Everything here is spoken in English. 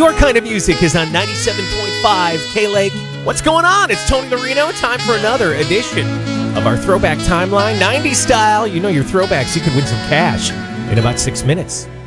Your kind of music is on 97.5 K-Lake. What's going on? It's Tony Marino. Time for another edition of our Throwback Timeline, 90s style. You know your throwbacks. You could win some cash in about 6 minutes.